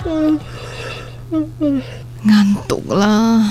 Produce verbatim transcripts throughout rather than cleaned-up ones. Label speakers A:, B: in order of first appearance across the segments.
A: Ngantuklah.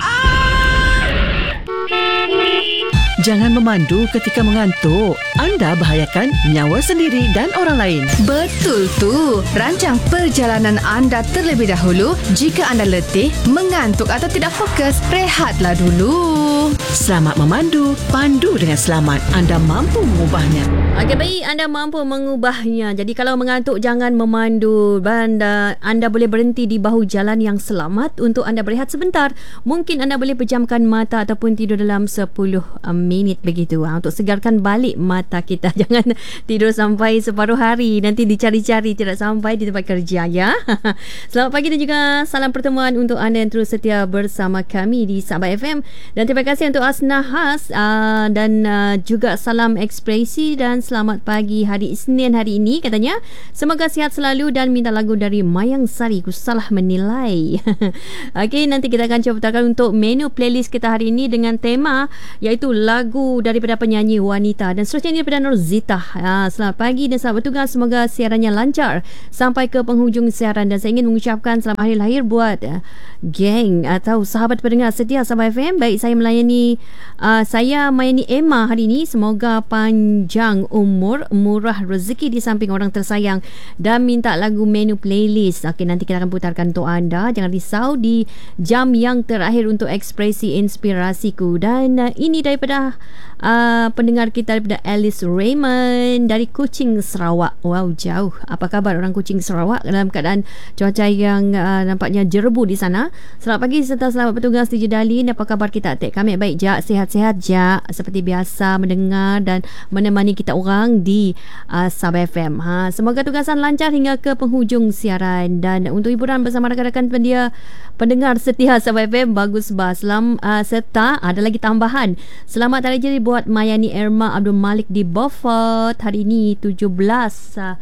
B: Jangan memandu ketika mengantuk. Anda bahayakan nyawa sendiri dan orang lain.
A: Betul tu. Rancang perjalanan anda terlebih dahulu. Jika anda letih, mengantuk atau tidak fokus, rehatlah dulu.
B: Selamat memandu. Pandu dengan selamat. Anda mampu mengubahnya.
C: Okey, baik, anda mampu mengubahnya. Jadi kalau mengantuk, jangan memandu. Anda, anda boleh berhenti di bahu jalan yang selamat untuk anda berehat sebentar. Mungkin anda boleh pejamkan mata ataupun tidur dalam sepuluh minit begitu, ha, untuk segarkan balik mata kita. Jangan tidur sampai separuh hari, nanti dicari-cari tidak sampai di tempat kerja, ya. Selamat pagi dan juga salam pertemuan untuk anda yang terus setia bersama kami di Sabah F M. Dan terima kasih untuk Asna Has, uh, dan uh, juga salam ekspresi dan selamat pagi hari Isnin hari ini katanya. Semoga sihat selalu dan minta lagu dari Mayang Sari, ku salah menilai. Okey, nanti kita akan cuba putarkan untuk menu playlist kita hari ini dengan tema iaitu lagu daripada penyanyi wanita, dan seterusnya daripada Norzita. Ha, selamat pagi dan selamat bertugas. Semoga siarannya lancar sampai ke penghujung siaran, dan saya ingin mengucapkan selamat hari lahir buat uh, geng atau sahabat pendengar setia Sabah F M. Baik, saya melayani uh, saya melayani Emma hari ini. Semoga panjang umur, murah rezeki di samping orang tersayang, dan minta lagu menu playlist. Okey, nanti kita akan putarkan untuk anda. Jangan risau di jam yang terakhir untuk ekspresi inspirasiku. Dan uh, ini daripada uh, pendengar kita daripada Alice Raymond dari Kuching, Sarawak. Wow, jauh. Apa khabar orang Kuching, Sarawak dalam keadaan cuaca yang uh, nampaknya jerebu di sana. Selamat pagi serta selamat bertugas di Jedalin. Apa khabar kita, Tek? Kami baik, Jak. Sihat-sihat, Jak. Seperti biasa mendengar dan menemani kita orang di uh, Sabah F M. Ha, semoga tugasan lancar hingga ke penghujung siaran, dan untuk hiburan bersama rakan-rakan pendia pendengar setia Sabah F M, bagus bah. Selam, uh, serta ada lagi tambahan. Selamat hari jadi buat Mayani Erma Abdul Malik di Beaufort. Hari ini tujuh belas uh,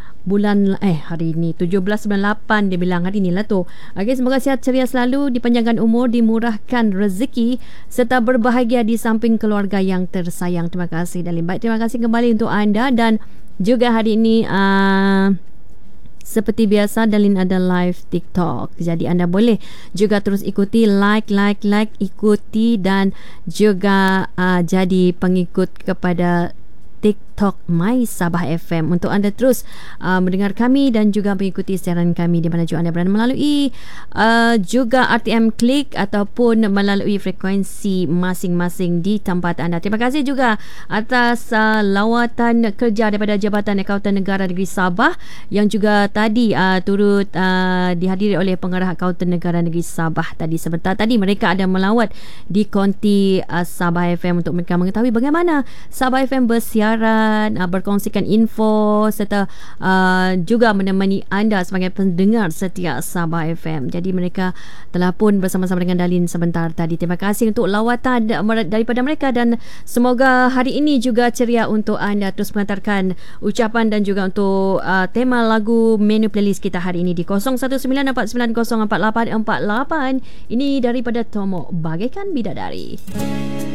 C: bulan eh hari ini tujuh belas bulan lapan, dia bilang hari inilah tu. Okey, semoga sihat ceria selalu, dipanjangkan umur, dimurahkan rezeki serta berbahagia di samping keluarga yang tersayang. Terima kasih Dalin. Baik, terima kasih kembali untuk anda. Dan juga hari ini uh, seperti biasa Dalin ada live TikTok. Jadi anda boleh juga terus ikuti, like like like ikuti, dan juga uh, jadi pengikut kepada TikTok My Sabah F M untuk anda terus uh, mendengar kami dan juga mengikuti siaran kami di mana juga anda berada melalui uh, juga R T M Klik ataupun melalui frekuensi masing-masing di tempat anda. Terima kasih juga atas uh, lawatan kerja daripada Jabatan Akauntan Negara Negeri Sabah yang juga tadi uh, turut uh, dihadiri oleh Pengarah Akauntan Negara Negeri Sabah tadi sebentar tadi. Mereka ada melawat di konti uh, Sabah F M untuk mereka mengetahui bagaimana Sabah F M bersiaran, uh, berkongsikan info serta uh, juga menemani anda sebagai pendengar setia Sabah F M. Jadi mereka telah pun bersama-sama dengan Dalin sebentar tadi. Terima kasih untuk lawatan daripada mereka, dan semoga hari ini juga ceria untuk anda. Terus mengantarkan ucapan dan juga untuk uh, tema lagu menu playlist kita hari ini di kosong satu sembilan empat sembilan kosong empat lapan empat lapan. Ini daripada Tomo, Bagaikan Bidadari.